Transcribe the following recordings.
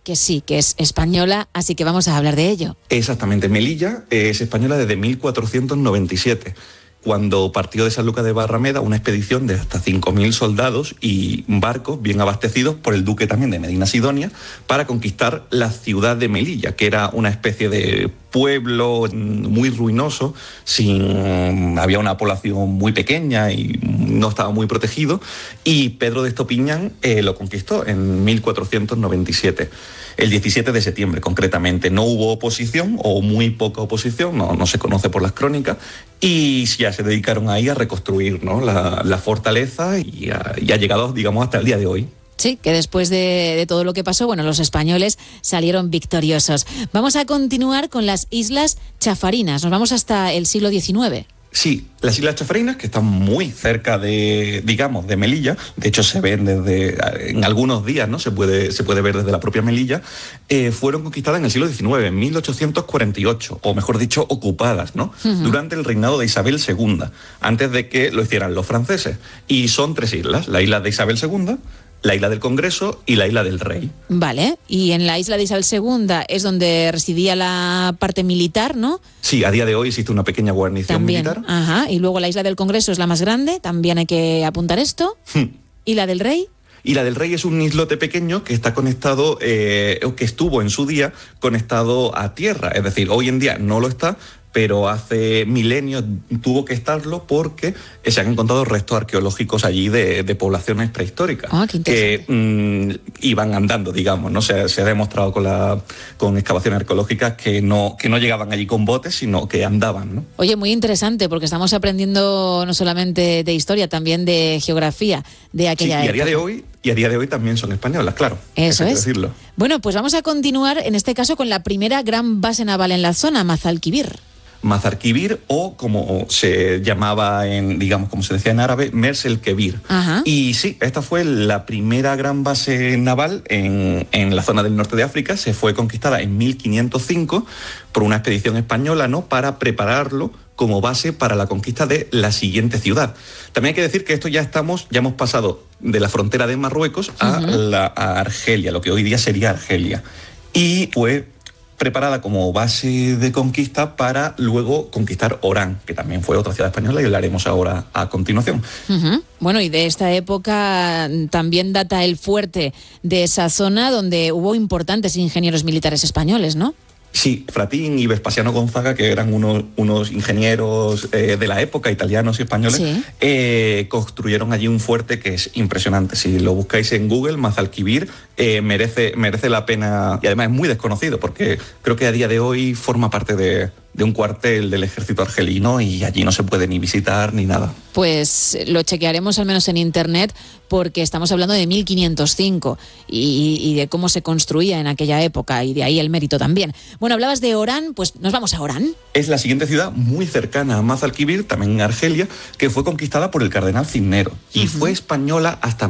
que sí, que es española, así que vamos a hablar de ello. Exactamente, Melilla es española desde 1497. Cuando partió de Sanlúcar de Barrameda una expedición de hasta 5.000 soldados y barcos bien abastecidos por el duque también de Medina Sidonia para conquistar la ciudad de Melilla, que era una especie de pueblo muy ruinoso, había una población muy pequeña y no estaba muy protegido, y Pedro de Estopiñán lo conquistó en 1497. El 17 de septiembre, concretamente. No hubo oposición, o muy poca oposición, no se conoce por las crónicas, y ya se dedicaron ahí a reconstruir, ¿no?, la fortaleza y ha llegado, digamos, hasta el día de hoy. Sí, que después de todo lo que pasó, bueno, los españoles salieron victoriosos. Vamos a continuar con las Islas Chafarinas. Nos vamos hasta el siglo XIX. Sí, las Islas Chafarinas, que están muy cerca de Melilla, de hecho se ven en algunos días, ¿no? Se puede ver desde la propia Melilla, fueron conquistadas en el siglo XIX, en 1848, o mejor dicho, ocupadas, ¿no? Durante el reinado de Isabel II, antes de que lo hicieran los franceses. Y son 3 islas, la isla de Isabel II, la isla del Congreso y la isla del Rey. Vale, y en la isla de Isabel II es donde residía la parte militar, ¿no? Sí, a día de hoy existe una pequeña guarnición militar. Ajá, y luego la isla del Congreso es la más grande, también hay que apuntar esto. ¿Y la del Rey? Y la del Rey es un islote pequeño que está conectado, que estuvo en su día conectado a tierra, es decir, hoy en día no lo está, pero hace milenios tuvo que estarlo porque se han encontrado restos arqueológicos allí de poblaciones prehistóricas que iban andando, digamos, ¿no? Se ha demostrado con excavaciones arqueológicas que no llegaban allí con botes, sino que andaban, ¿no? Oye, muy interesante, porque estamos aprendiendo no solamente de historia, también de geografía de aquella época. Y a día de hoy también son españolas, claro. Eso es. Decirlo. Bueno, pues vamos a continuar, en este caso, con la primera gran base naval en la zona, Mazalquivir. Mazarquivir, o como se llamaba como se decía en árabe, Merselkebir. Y sí, esta fue la primera gran base naval en la zona del norte de África. Se fue conquistada en 1505 por una expedición española, ¿no?, para prepararlo como base para la conquista de la siguiente ciudad. También hay que decir que esto ya hemos pasado de la frontera de Marruecos a Argelia, lo que hoy día sería Argelia. Y fue preparada como base de conquista para luego conquistar Orán, que también fue otra ciudad española, y hablaremos ahora a continuación. Bueno, y de esta época también data el fuerte de esa zona, donde hubo importantes ingenieros militares españoles, ¿no? Sí, Fratín y Vespasiano Gonzaga, que eran unos ingenieros de la época, italianos y españoles, construyeron allí un fuerte que es impresionante. Si lo buscáis en Google, Mazalquivir, merece la pena, y además es muy desconocido, porque creo que a día de hoy forma parte de un cuartel del ejército argelino, y allí no se puede ni visitar ni nada. Pues lo chequearemos al menos en internet, porque estamos hablando de 1505 y de cómo se construía en aquella época, y de ahí el mérito también. Bueno, hablabas de Orán, pues nos vamos a Orán. Es la siguiente ciudad muy cercana a Mazalquivir, también en Argelia, que fue conquistada por el cardenal Cisneros y fue española hasta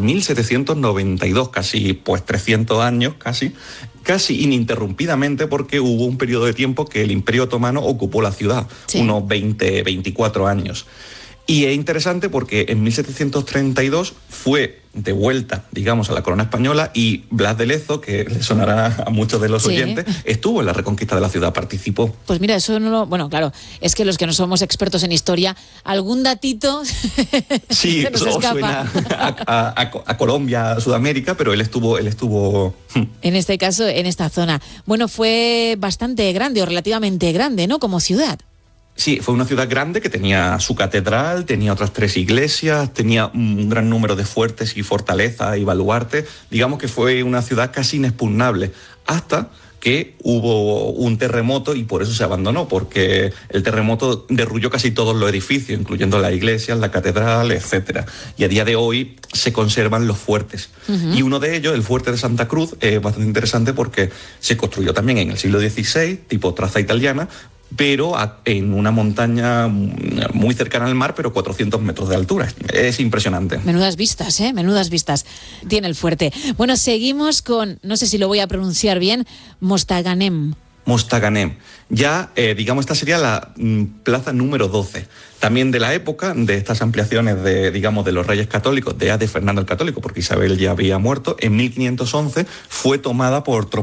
1792, casi 300 años, casi ininterrumpidamente, porque hubo un periodo de tiempo que el Imperio Otomano ocupó la ciudad, unos 24 años. Y es interesante porque en 1732 fue devuelta, digamos, a la corona española, y Blas de Lezo, que le sonará a muchos de los oyentes, estuvo en la reconquista de la ciudad, participó. Pues mira, eso no lo... Bueno, claro, es que los que no somos expertos en historia, algún datito sí, se nos escapa. Suena a Colombia, a Sudamérica, pero él estuvo... En este caso, en esta zona. Bueno, fue bastante grande, o relativamente grande, ¿no?, como ciudad. Sí, fue una ciudad grande que tenía su catedral, tenía otras 3 iglesias, tenía un gran número de fuertes y fortalezas y baluartes. Digamos que fue una ciudad casi inexpugnable, hasta que hubo un terremoto y por eso se abandonó, porque el terremoto derrulló casi todos los edificios, incluyendo las iglesias, la catedral, etc. Y a día de hoy se conservan los fuertes. Y uno de ellos, el fuerte de Santa Cruz, es bastante interesante porque se construyó también en el siglo XVI, tipo traza italiana, pero en una montaña muy cercana al mar, pero 400 metros de altura. Es impresionante. Menudas vistas, menudas vistas tiene el fuerte. Bueno, seguimos con, no sé si lo voy a pronunciar bien, Mostaganem. Ya, esta sería la plaza número 12. También de la época de estas ampliaciones de los reyes católicos, de Fernando el Católico, porque Isabel ya había muerto, en 1511 fue tomada por tropas